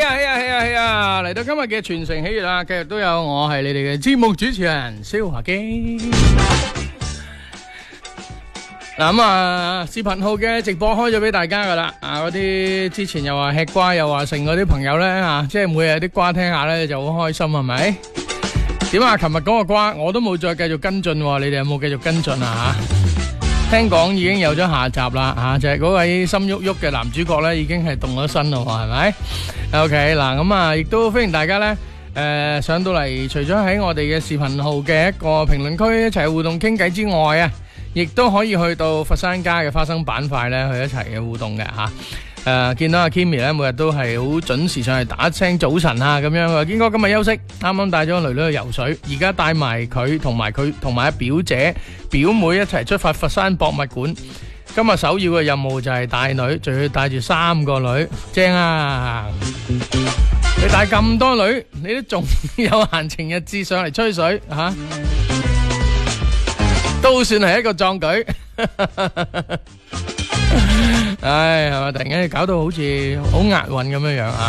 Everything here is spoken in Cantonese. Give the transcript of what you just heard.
嚟到今日嘅全城喜悅啦，繼續都有我係你哋嘅節目主持人蕭華基。嗱咁啊，視頻號嘅直播開咗俾大家噶啦，嗰啲之前又話吃瓜又話剩嗰啲朋友咧即係每日啲瓜聽下咧就好開心係咪？點啊？琴日講個瓜我都冇再繼續跟進，你哋有冇繼續跟進啊？聽講已經有咗下集啦，就係嗰位心喐喐嘅男主角咧已經係動咗身咯，係咪 ？OK 嗱，咁啊亦都歡迎大家咧上到嚟，除咗喺我哋嘅視頻號嘅一個評論區一齊互動傾偈之外啊，亦都可以去到佛山街嘅花生板塊咧去一齊嘅互動嘅吓。見到阿 Kimmy 咧每日都係好準時上嚟打一聲早晨啊咁樣。堅哥今日休息，啱啱帶咗個女女去游水，而家帶埋佢同埋阿表姐表妹一齊出發佛山博物館。今日首要嘅任務就係帶女，仲要帶住3個女，正啊！你帶咁多女，你都仲有閒情逸致上嚟吹水吓，都算係一個壯舉。唉，係咪突然間搞到好似好押韻咁樣樣啊？